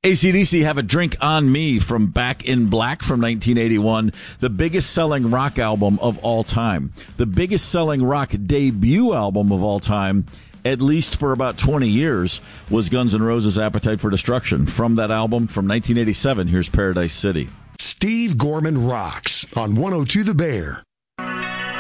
AC/DC Have a Drink on Me from Back in Black from 1981, the biggest selling rock album of all time. The biggest selling rock debut album of all time, at least for about 20 years, was Guns N' Roses' Appetite for Destruction. From that album from 1987, here's Paradise City. Steve Gorman Rocks on 102 The Bear.